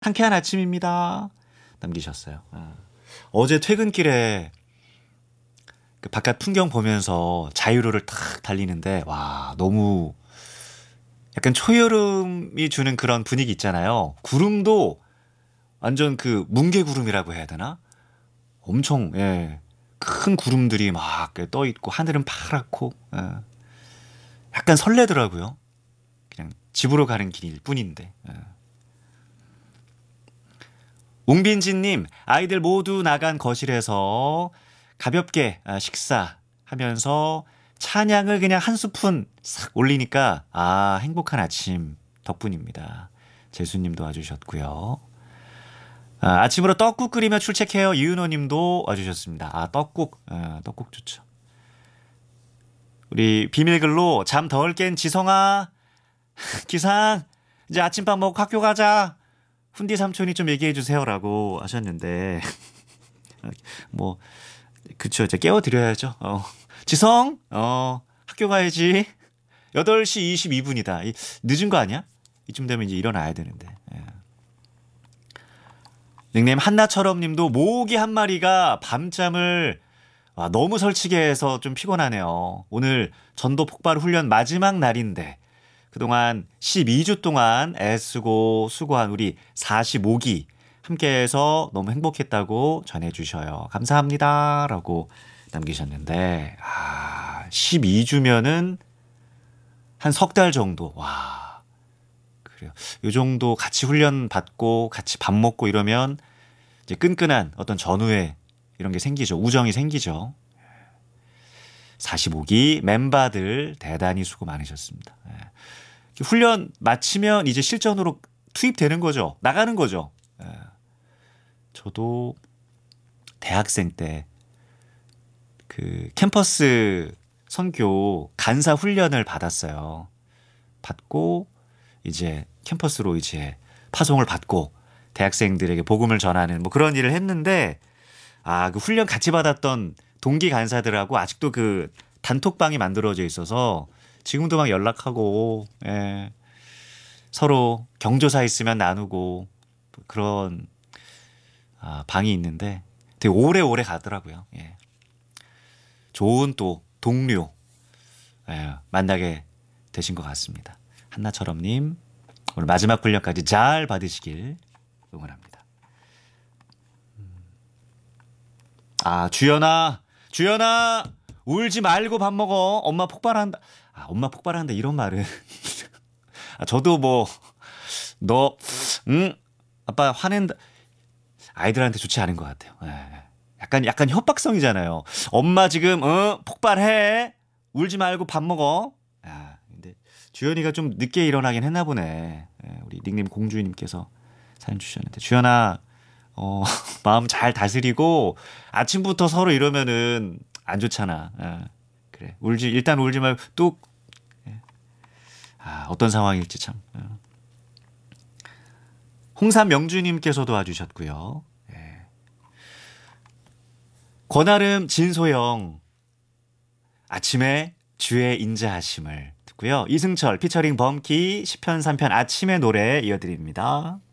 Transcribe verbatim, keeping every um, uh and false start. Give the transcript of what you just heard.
상쾌한 아침입니다. 남기셨어요. 아. 어제 퇴근길에 그 바깥 풍경 보면서 자유로를 탁 달리는데 와 너무 약간 초여름이 주는 그런 분위기 있잖아요. 구름도 완전 그 뭉게구름이라고 해야 되나? 엄청 예. 큰 구름들이 막 떠 있고 하늘은 파랗고 예. 약간 설레더라고요. 그냥 집으로 가는 길일 뿐인데. 예. 웅빈진님, 아이들 모두 나간 거실에서 가볍게 식사하면서 찬양을 그냥 한 스푼 싹 올리니까 아 행복한 아침 덕분입니다. 재수님도 와주셨고요. 아, 아침으로 떡국 끓이며 출첵해요. 이은호님도 와주셨습니다. 아 떡국, 아, 떡국 좋죠. 우리 비밀글로 잠 덜 깬 지성아, 기상 이제 아침밥 먹고 학교 가자. 훈디 삼촌이 좀 얘기해 주세요라고 하셨는데 뭐 그쵸 이제 깨워드려야죠. 어. 지성 어 학교 가야지. 여덟 시 이십이 분이다. 이, 늦은 거 아니야? 이쯤 되면 이제 일어나야 되는데. 예. 닉네임 한나처럼님도 모기 한 마리가 밤잠을 와, 너무 설치게 해서 좀 피곤하네요. 오늘 전도 폭발 훈련 마지막 날인데 그동안 십이 주 동안 애쓰고 수고한 우리 사십오 기 함께해서 너무 행복했다고 전해주셔요. 감사합니다. 라고 남기셨는데 아, 십이 주면은 한 석 달 정도. 와, 그래요. 요 정도 같이 훈련 받고 같이 밥 먹고 이러면 이제 끈끈한 어떤 전우회 이런 게 생기죠. 우정이 생기죠. 사십오 기 멤버들 대단히 수고 많으셨습니다. 훈련 마치면 이제 실전으로 투입되는 거죠. 나가는 거죠. 저도 대학생 때 그 캠퍼스 선교 간사 훈련을 받았어요. 받고 이제 캠퍼스로 이제 파송을 받고 대학생들에게 복음을 전하는 뭐 그런 일을 했는데 아, 그 훈련 같이 받았던 동기 간사들하고 아직도 그 단톡방이 만들어져 있어서 지금도 막 연락하고 예. 서로 경조사 있으면 나누고 그런 아, 방이 있는데 되게 오래오래 가더라고요. 예. 좋은 또 동료 예, 만나게 되신 것 같습니다. 한나처럼님 오늘 마지막 훈련까지 잘 받으시길 응원합니다. 아 주연아 주연아 울지 말고 밥 먹어. 엄마 폭발한다. 아, 엄마 폭발한다 이런 말은 아, 저도 뭐 너 응? 아빠 화낸다. 아이들한테 좋지 않은 것 같아요. 예. 약간 약간 협박성이잖아요. 엄마 지금 어 폭발해. 울지 말고 밥 먹어. 아, 근데 주연이가 좀 늦게 일어나긴 했나 보네. 예, 우리 닉네임 공주님께서 사연 주셨는데 주연아 어, 마음 잘 다스리고 아침부터 서로 이러면은 안 좋잖아. 예, 그래 울지 일단 울지 말고 뚝. 예. 아, 어떤 상황일지 참. 예. 홍삼 명주님께서도 와주셨고요. 예. 권아름 진소영 아침에 주의 인자하심을 듣고요. 이승철 피처링 범키 십 편 삼 편 아침의 노래 이어드립니다.